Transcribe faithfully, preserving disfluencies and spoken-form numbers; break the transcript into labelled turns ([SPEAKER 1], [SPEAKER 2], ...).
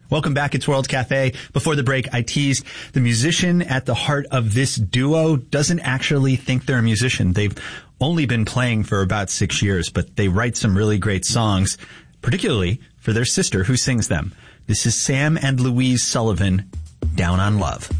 [SPEAKER 1] Welcome back. It's World Cafe. Before the break, I teased the musician at the heart of this duo doesn't actually think they're a musician. They've only been playing for about six years, but they write some really great songs, particularly for their sister who sings them. This is Sam and Louise Sullivan, Down on Love.